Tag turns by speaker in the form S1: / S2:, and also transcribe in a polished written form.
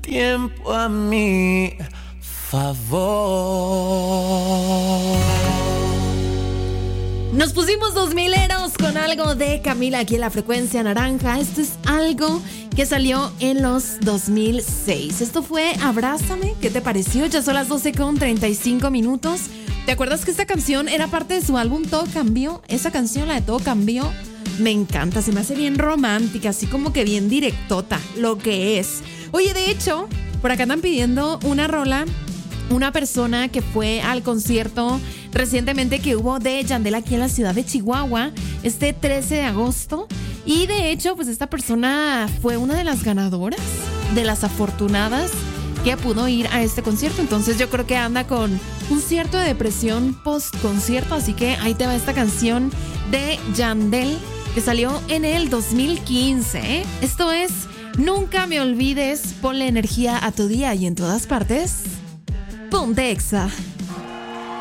S1: tiempo a mi favor.
S2: Nos pusimos 2000eros con algo de Camila aquí en la frecuencia naranja. Esto es algo que salió en los 2006. Esto fue Abrázame. ¿Qué te pareció? Ya son las 12:35. ¿Te acuerdas que esta canción era parte de su álbum Todo Cambió? Esa canción, la de Todo Cambió, me encanta. Se me hace bien romántica, así como que bien directota, lo que es. Oye, de hecho, por acá andan pidiendo una rola. Una persona que fue al concierto recientemente que hubo de Yandel aquí en la ciudad de Chihuahua, este 13 de agosto. Y de hecho, pues esta persona fue una de las ganadoras, de las afortunadas que pudo ir a este concierto. Entonces yo creo que anda con un cierto de depresión post-concierto. Así que ahí te va esta canción de Yandel que salió en el 2015, ¿eh? Esto es Nunca me olvides, ponle energía a tu día y en todas partes. Ponte Exa.